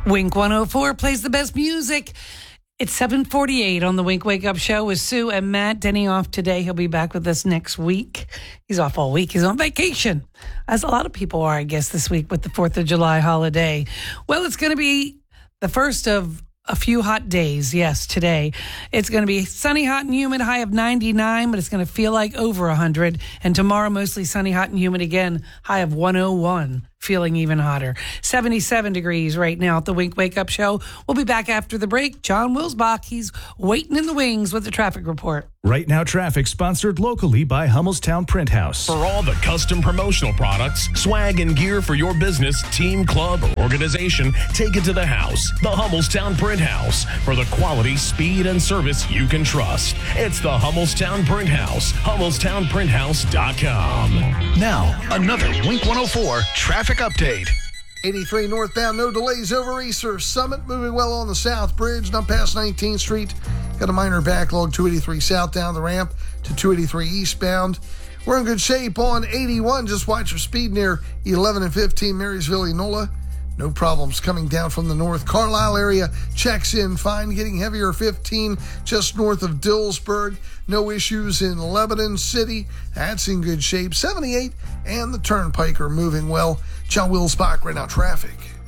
Wink 104 plays the best music. It's 7:48 on the Wink Wake Up Show with Sue and Matt. Denny off today. He'll be back with us next week. He's off all week. He's on vacation, as a lot of people are, I guess, this week with the 4th of July holiday. Well, it's going to be the first of a few hot days. Yes, today. It's going to be sunny, hot, and humid, high of 99, but it's going to feel like over 100. And tomorrow, mostly sunny, hot, and humid again, high of 101. Feeling even hotter. 77 degrees right now at the Wink Wake Up Show. We'll be back after the break. John Wilsbach, he's waiting in the wings with the traffic report. Right Now Traffic, sponsored locally by Hummelstown Print House. For all the custom promotional products, swag, and gear for your business, team, club, or organization, take it to the house. The Hummelstown Print House. For the quality, speed, and service you can trust. It's the Hummelstown Print House. HummelstownPrintHouse.com. Now, another Wink 104 traffic update. 83 northbound, no delays over Easter Summit. Moving well on the South Bridge, not past 19th Street. Got a minor backlog, 283 south down the ramp to 283 eastbound. We're in good shape on 81. Just watch your speed near 11 and 15 Marysville, Enola. No problems coming down from the North Carlisle area. Checks in fine. Getting heavier 15 just north of Dillsburg. No issues in Lebanon City. That's in good shape. 78 and the Turnpike are moving well. John Wilsbach, Right Now Traffic.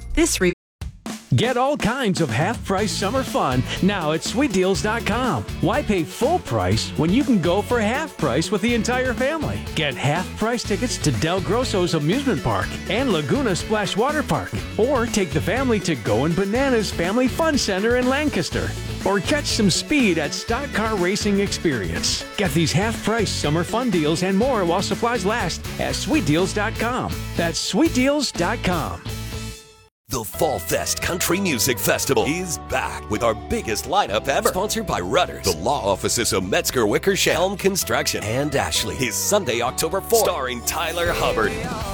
Get all kinds of half-price summer fun now at SweetDeals.com. Why pay full price when you can go for half price with the entire family? Get half-price tickets to Del Grosso's Amusement Park and Laguna Splash Water Park. Or take the family to Goin' Bananas Family Fun Center in Lancaster. Or catch some speed at Stock Car Racing Experience. Get these half-price summer fun deals and more while supplies last at SweetDeals.com. That's SweetDeals.com. The Fall Fest Country Music Festival is back with our biggest lineup ever. Sponsored by Rudders, the law offices of Metzger Wickersham, Helm Construction, and Ashley. Is Sunday, October 4th, starring Tyler Hubbard,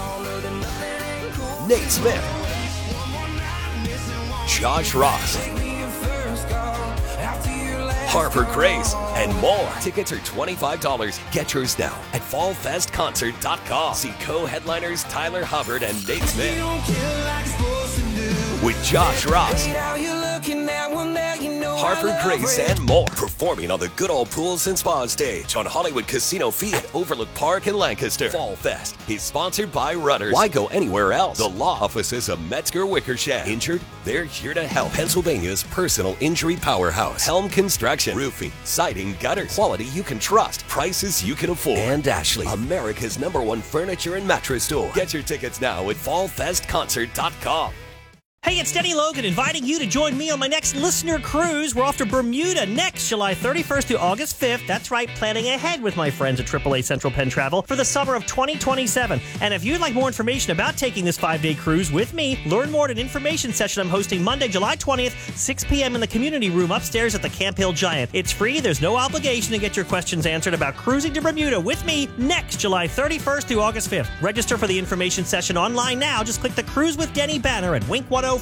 Nate Smith, Josh Ross, Harper Grace, and more. Tickets are $25. Get yours now at fallfestconcert.com. See co-headliners Tyler Hubbard and Nate Smith with Josh Ross, Harper Grace, and more. Performing on the Good Old Pools and Spa stage on Hollywood Casino Field, Overlook Park in Lancaster. Fall Fest is sponsored by Rudders. Why go anywhere else? The law offices of Metzger Wickersham. Injured? They're here to help. Pennsylvania's personal injury powerhouse. Helm Construction. Roofing, siding, gutters. Quality you can trust. Prices you can afford. And Ashley, America's #1 furniture and mattress store. Get your tickets now at fallfestconcert.com. Hey, it's Denny Logan inviting you to join me on my next listener cruise. We're off to Bermuda next July 31st through August 5th. That's right, planning ahead with my friends at AAA Central Penn Travel for the summer of 2027. And if you'd like more information about taking this 5-day cruise with me, learn more at an information session I'm hosting Monday, July 20th, 6 p.m. in the community room upstairs at the Camp Hill Giant. It's free. There's no obligation to get your questions answered about cruising to Bermuda with me next July 31st through August 5th. Register for the information session online now. Just click the Cruise with Denny banner at Wink104.com.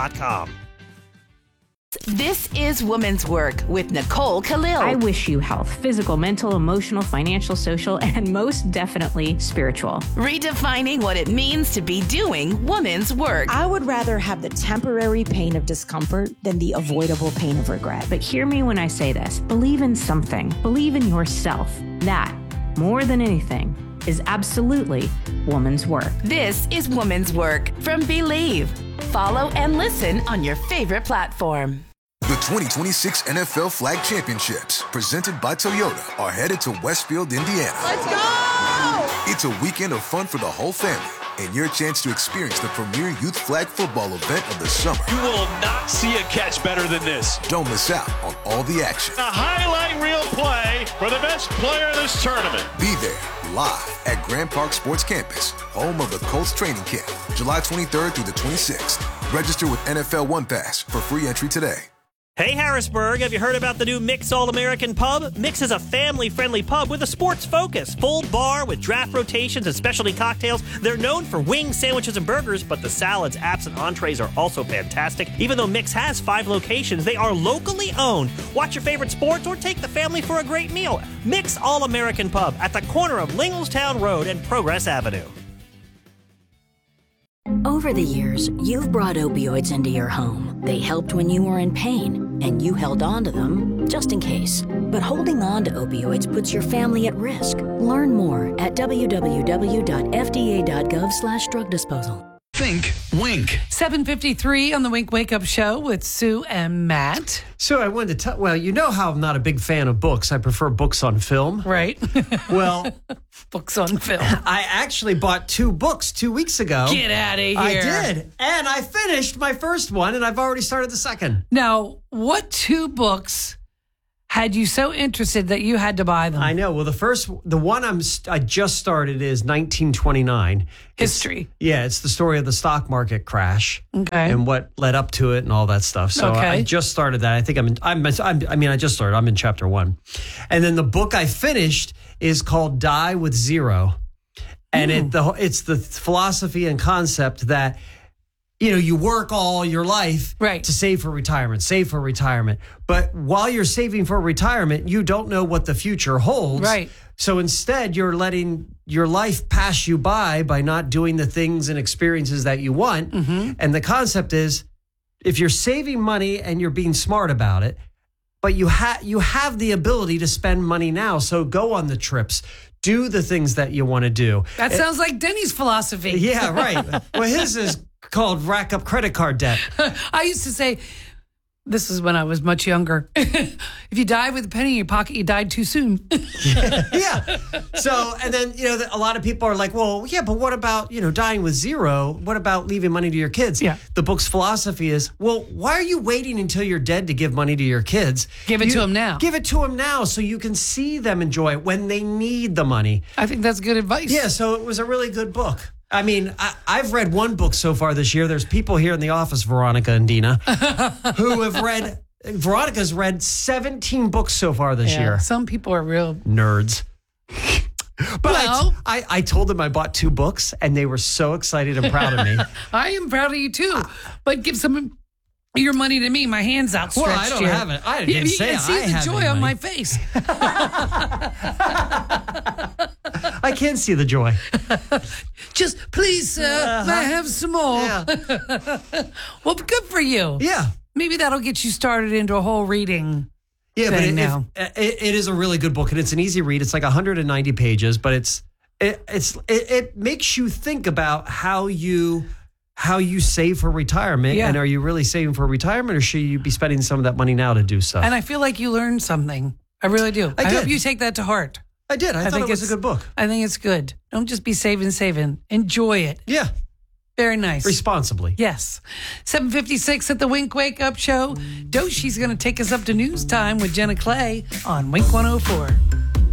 This is Woman's Work with Nicole Khalil. I wish you health, physical, mental, emotional, financial, social, and most definitely spiritual. Redefining what it means to be doing woman's work. I would rather have the temporary pain of discomfort than the avoidable pain of regret. But hear me when I say this. Believe in something. Believe in yourself. That, more than anything, is absolutely woman's work. This is Woman's Work from Believe. Follow and listen on your favorite platform. The 2026 NFL Flag Championships, presented by Toyota, are headed to Westfield, Indiana. Let's go! It's a weekend of fun for the whole family and your chance to experience the premier youth flag football event of the summer. You will not see a catch better than this. Don't miss out on all the action. A highlight reel play for the best player of this tournament. Be there live at Grand Park Sports Campus, home of the Colts training camp, July 23rd through the 26th. Register with NFL One Pass for free entry today. Hey Harrisburg, have you heard about the new Mix All-American Pub? Mix is a family-friendly pub with a sports focus. Full bar with draft rotations and specialty cocktails. They're known for wings, sandwiches, and burgers, but the salads, apps, and entrees are also fantastic. Even though Mix has 5 locations, they are locally owned. Watch your favorite sports or take the family for a great meal. Mix All-American Pub at the corner of Linglestown Road and Progress Avenue. Over the years, you've brought opioids into your home. They helped when you were in pain, and you held on to them just in case. But holding on to opioids puts your family at risk. Learn more at www.fda.gov/drug disposal. Think Wink. 7:53 on the Wink Wake Up Show with Sue and Matt. So I wanted to tell, well, you know how I'm not a big fan of books. I prefer books on film. Right. Well, books on film. I actually bought 2 books 2 weeks ago. Get out of here. I did. And I finished my first one, and I've already started the second. Now, what 2 books had you so interested that you had to buy them? I know. Well, the one I just started is 1929. History. It's the story of the stock market crash. Okay. And what led up to it and all that stuff. So I just started that. I think I just started. I'm in chapter 1. And then the book I finished is called Die with Zero. And it's the philosophy and concept that, you know, you work all your life to save for retirement. But while you're saving for retirement, you don't know what the future holds. Right. So instead, you're letting your life pass you by not doing the things and experiences that you want. Mm-hmm. And the concept is, if you're saving money and you're being smart about it, but you have the ability to spend money now. So go on the trips. Do the things that you want to do. That sounds like Denny's philosophy. Yeah, right. Well, his is called rack up credit card debt. I used to say, this is when I was much younger, if you die with a penny in your pocket, you died too soon. Yeah. So, and then, you know, a lot of people are like, well, yeah, but what about, you know, dying with zero? What about leaving money to your kids? Yeah. The book's philosophy is, well, why are you waiting until you're dead to give money to your kids? Give it to them now. Give it to them now so you can see them enjoy it when they need the money. I think that's good advice. Yeah, so it was a really good book. I mean, I've read 1 book so far this year. There's people here in the office, Veronica and Dina, who have read, Veronica's read 17 books so far this year. Some people are real nerds. But I told them I bought 2 books, and they were so excited and proud of me. I am proud of you, too. But give some your money to me. My hand's outstretched. Well, I don't have it. I didn't say I see the joy on my face. I can see the joy. Just please, sir, may I have some more? Yeah. Well, good for you. Yeah. Maybe that'll get you started into a whole reading. Yeah, but now. It is a really good book, and it's an easy read. It's like 190 pages, but it makes you think about how you save for retirement. Yeah. And are you really saving for retirement, or should you be spending some of that money now to do stuff? And I feel like you learned something. I really do. I hope you take that to heart. I did. I thought it was a good book. I think it's good. Don't just be saving. Enjoy it. Yeah. Very nice. Responsibly. Yes. 7:56 at the Wink Wake Up Show. Doshi's going to take us up to news time with Jenna Clay on Wink 104.